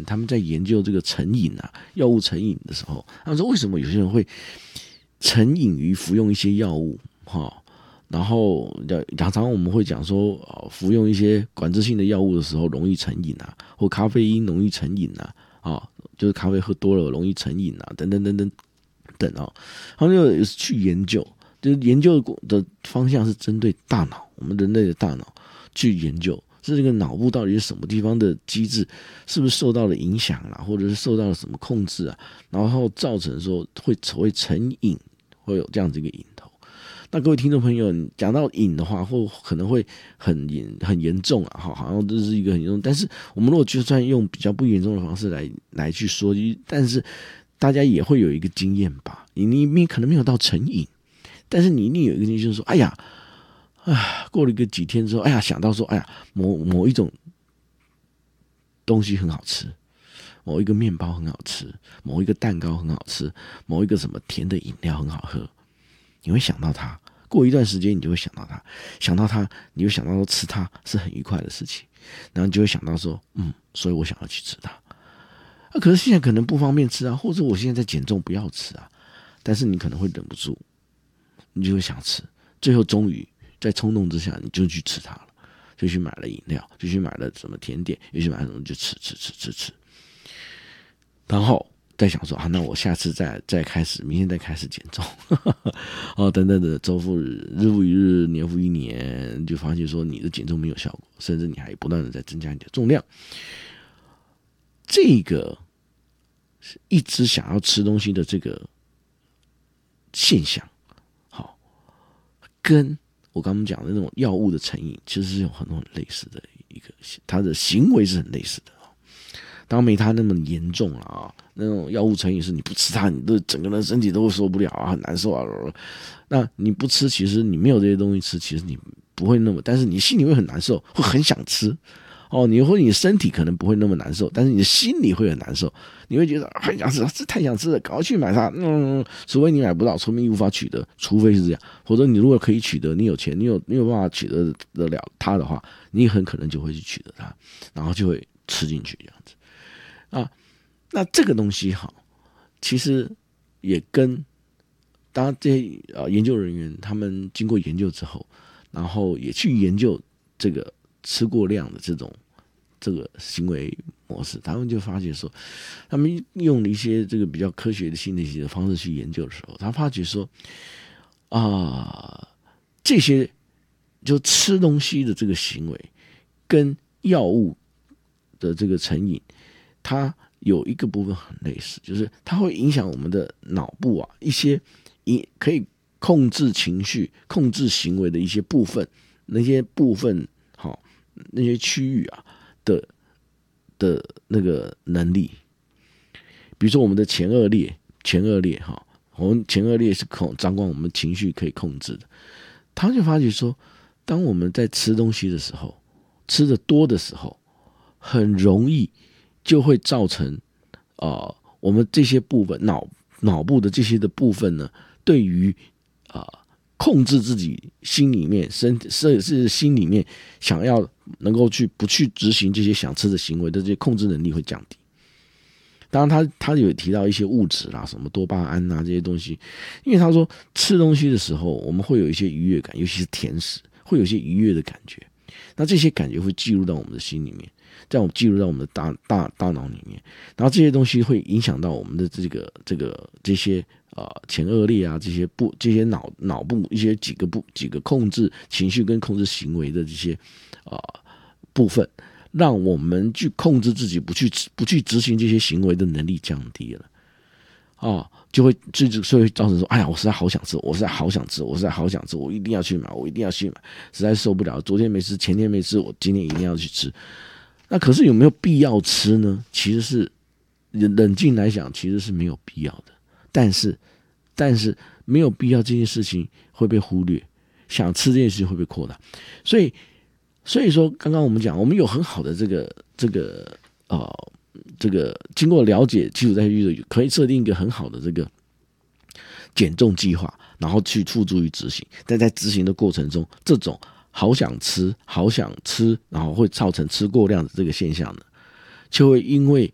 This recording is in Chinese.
他们在研究这个成瘾啊，药物成瘾的时候，他们说为什么有些人会成瘾于服用一些药物，然后常常我们会讲说，服用一些管制性的药物的时候容易成瘾啊，或咖啡因容易成瘾啊，就是咖啡喝多了容易成瘾啊，等等等等等啊，他们就去研究，就是研究的方向是针对大脑，我们人类的大脑去研究。是这个脑部到底是什么地方的机制，是不是受到了影响啦，或者是受到了什么控制啊，然后造成说会成瘾，会有这样子一个瘾头。那各位听众朋友，你讲到瘾的话，或可能会很严重啊，好像这是一个很严重。但是我们如果就算用比较不严重的方式来去说，但是大家也会有一个经验吧，你可能没有到成瘾，但是你一定有一个经验，就是说，哎呀。过了几天之后，想到说，某一种东西很好吃，某一个面包很好吃，某一个蛋糕很好吃，某一个什么甜的饮料很好喝，你会想到它。过一段时间，你就会想到它，你就想到说吃它是很愉快的事情，然后你就会想到说，所以我想要去吃它。可是现在可能不方便吃啊，或者我现在在减重，不要吃啊，但是你可能会忍不住，你就会想吃，最后终于。在冲动之下，你就去吃它了，就去买了饮料，就去买了什么甜点，又去买了什么就吃，然后再想说那我下次再开始，明天再开始减重，等等的，周复日复一日，年复一年，就发现说你的减重没有效果，甚至你还不断的在增加你的重量。这个一直想要吃东西的这个现象，跟我刚刚讲的那种药物的成瘾，其实是有很多很类似的一个，他的行为是很类似的。当然没他那么严重了啊，那种药物成瘾是你不吃它，你的整个人身体都会受不了啊，很难受啊。那你不吃，其实你没有这些东西吃，其实你不会那么，但是你心里会很难受，会很想吃。你身体可能不会那么难受，但是你的心里会很难受，你会觉得很想吃，这太想吃了，赶快去买它。除非你买不到，除非你无法取得，除非是这样，否则你如果可以取得，你有钱，你有办法取得得了它的话，你很可能就会去取得它，然后就会吃进去这样子啊。那这个东西其实也跟当然这些研究人员他们经过研究之后，然后也去研究这个吃过量的这个行为模式，他们就发觉说，他们用了一些这个比较科学的心理学的方式去研究的时候，他发觉说这些就吃东西的这个行为跟药物的这个成瘾，它有一个部分很类似，就是它会影响我们的脑部一些可以控制情绪、控制行为的一些部分，那些部分那些区域的那个能力，比如说我们的前额叶我们前额叶是掌管我们情绪可以控制的。他就发觉说，当我们在吃东西的时候，吃的多的时候，很容易就会造成我们这些部分脑部的这些的部分呢，对于控制自己心里面是心里面想要能够不去执行这些想吃的行为的这些控制能力会降低。当然他有提到一些物质啦，什么多巴胺啊这些东西，因为他说吃东西的时候我们会有一些愉悦感，尤其是甜食会有一些愉悦的感觉，那这些感觉会记录到我们的心里面，记录到我们的大脑里面，然后这些东西会影响到我们的这些前额叶啊，这些脑部一些几个控制情绪跟控制行为的这些部分，让我们去控制自己不去执行这些行为的能力降低了就会造成说，哎呀，我实在好想吃，我实在好想吃，我一定要去买，实在受不了，昨天没吃，前天没吃，我今天一定要去吃。那可是有没有必要吃呢？其实是冷静来讲，其实是没有必要的。但是没有必要这件事情会被忽略，想吃这件事情会被扩大。所以说，刚刚我们讲，我们有很好的这个经过了解基础代谢率，可以设定一个很好的这个减重计划，然后去付诸于执行。但在执行的过程中，这种好想吃，然后会造成吃过量的这个现象呢，就会因为